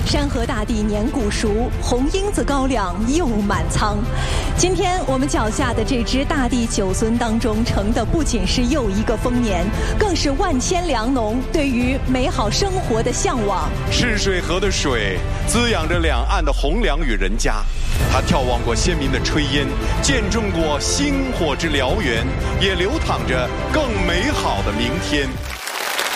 山河大地年古熟，红缨子高粱又满仓。今天我们脚下的这只大地九尊当中盛的不仅是又一个丰年，更是万千良农对于美好生活的向往。 赤水河的水滋养着两岸的洪梁与人家，它眺望过先民的炊烟，见证过星火之燎原，也流淌着更美好的明天。